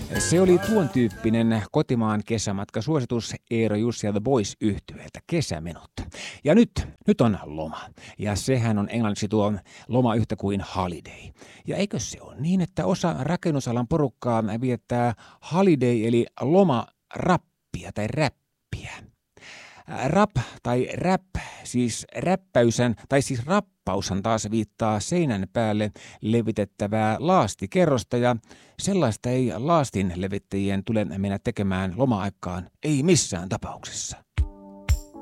Se oli tuon tyyppinen kotimaan kesämatkasuositus Eero Jussi ja The Boys -yhtyeeltä, Kesämenot. Ja nyt on loma. Ja sehän on englanniksi tuo loma yhtä kuin holiday. Ja eikö se ole niin, että osa rakennusalan porukkaa viettää holiday eli lomarappia tai räppiä? Rap tai rap, siis rappaushan taas viittaa seinän päälle levitettävää laastikerrosta ja sellaista ei laastin levittäjien tule mennä tekemään loma-aikaan, ei missään tapauksessa.